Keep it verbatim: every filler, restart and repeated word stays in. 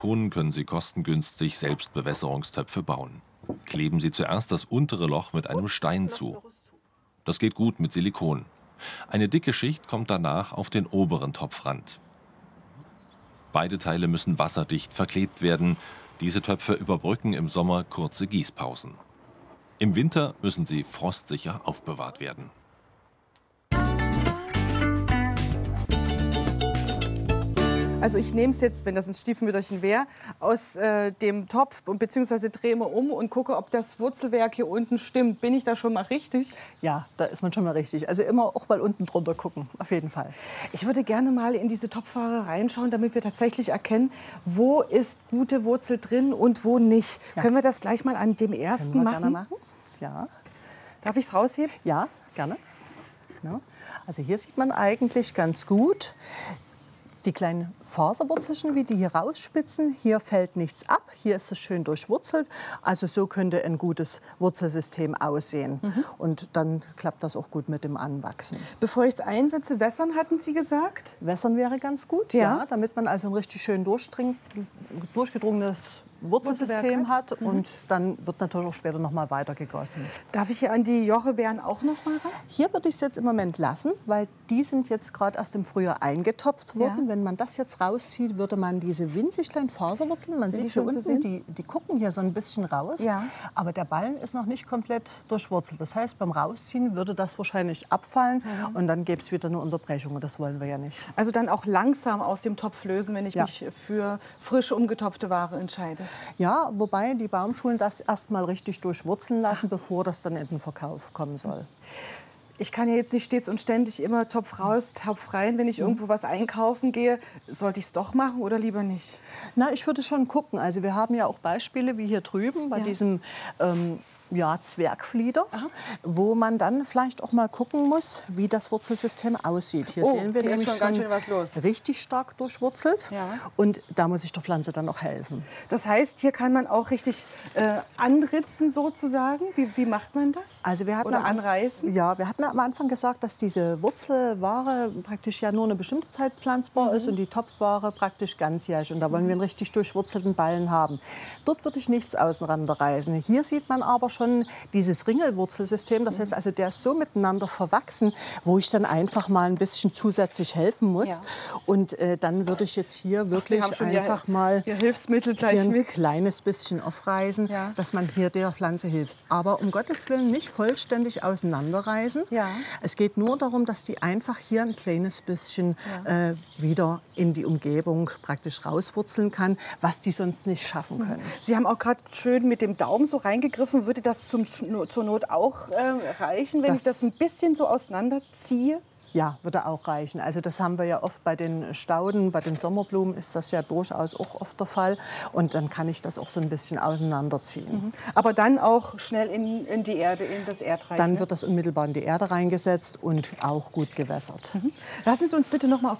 Balkonen können Sie kostengünstig selbst Bewässerungstöpfe bauen. Kleben Sie zuerst das untere Loch mit einem Stein zu. Das geht gut mit Silikon. Eine dicke Schicht kommt danach auf den oberen Topfrand. Beide Teile müssen wasserdicht verklebt werden. Diese Töpfe überbrücken im Sommer kurze Gießpausen. Im Winter müssen sie frostsicher aufbewahrt werden. Also ich nehme es jetzt, wenn das ein Stiefmütterchen wäre, aus äh, dem Topf bzw. drehe mal um und gucke, ob das Wurzelwerk hier unten stimmt. Bin ich da schon mal richtig? Ja, da ist man schon mal richtig. Also immer auch mal unten drunter gucken, auf jeden Fall. Ich würde gerne mal in diese Topfware reinschauen, damit wir tatsächlich erkennen, wo ist gute Wurzel drin und wo nicht. Ja. Können wir das gleich mal an dem ersten Können wir machen? Gerne machen? Ja. Darf ich es rausheben? Ja, gerne. Ja. Also hier sieht man eigentlich ganz gut die kleinen Faserwurzelchen, wie die hier rausspitzen. Hier fällt nichts ab, hier ist es schön durchwurzelt. Also so könnte ein gutes Wurzelsystem aussehen. Mhm. Und dann klappt das auch gut mit dem Anwachsen. Bevor ich es einsetze, wässern, hatten Sie gesagt? Wässern wäre ganz gut, ja, ja, damit man also ein richtig schön durchgedrungenes Wurzelsystem hat. Mhm. Und dann wird natürlich auch später noch mal weiter gegossen. Darf ich hier an die Jochebeeren auch noch mal ran? Hier würde ich es jetzt im Moment lassen, weil die sind jetzt gerade erst im Frühjahr eingetopft worden. Ja. Wenn man das jetzt rauszieht, würde man diese winzig kleinen Faserwurzeln, man sind sieht hier unten, die, die gucken hier so ein bisschen raus. Ja. Aber der Ballen ist noch nicht komplett durchwurzelt. Das heißt, beim Rausziehen würde das wahrscheinlich abfallen. Mhm. Und dann gäbe es wieder eine Unterbrechung. Und das wollen wir ja nicht. Also dann auch langsam aus dem Topf lösen, wenn ich ja. mich für frisch umgetopfte Ware entscheide. Ja, wobei die Baumschulen das erst mal richtig durchwurzeln lassen, bevor das dann in den Verkauf kommen soll. Ich kann ja jetzt nicht stets und ständig immer Topf raus, Topf rein. Wenn ich irgendwo was einkaufen gehe, sollte ich es doch machen oder lieber nicht? Na, ich würde schon gucken. Also wir haben ja auch Beispiele wie hier drüben bei ja. diesem ähm, ja, Zwergflieder, aha, wo man dann vielleicht auch mal gucken muss, wie das Wurzelsystem aussieht. Hier oh, sehen wir hier nämlich ist schon ganz schön was los. Richtig stark durchwurzelt. Ja. Und da muss ich der Pflanze dann auch helfen. Das heißt, hier kann man auch richtig äh, anritzen sozusagen. Wie, wie macht man das? Also wir hatten Oder am, anreißen? Ja, wir hatten am Anfang gesagt, dass diese Wurzelware praktisch ja nur eine bestimmte Zeit pflanzbar mhm. ist und die Topfware praktisch ganzjährig. Und da wollen wir einen richtig durchwurzelten Ballen haben. Dort würde ich nichts auseinander reißen. Hier sieht man aber schon dieses Ringelwurzelsystem, das heißt also, der ist so miteinander verwachsen, wo ich dann einfach mal ein bisschen zusätzlich helfen muss. Ja. Und äh, dann würde ich jetzt hier wirklich Ach, einfach ihr, mal ihr Hilfsmittel gleich hier ein mit. kleines bisschen aufreißen, ja. dass man hier der Pflanze hilft. Aber um Gottes Willen nicht vollständig auseinanderreißen. Ja. Es geht nur darum, dass die einfach hier ein kleines bisschen ja. äh, wieder in die Umgebung praktisch rauswurzeln kann, was die sonst nicht schaffen können. Sie haben auch gerade schön mit dem Daumen so reingegriffen. Würde das zum, zur Not auch äh, reichen, wenn das, ich das ein bisschen so auseinanderziehe? Ja, würde auch reichen. Also das haben wir ja oft bei den Stauden, bei den Sommerblumen ist das ja durchaus auch oft der Fall. Und dann kann ich das auch so ein bisschen auseinanderziehen. Mhm. Aber dann auch schnell in, in die Erde, in das Erdreich? Dann ne? wird das unmittelbar in die Erde reingesetzt und auch gut gewässert. Mhm. Lassen Sie uns bitte noch mal auf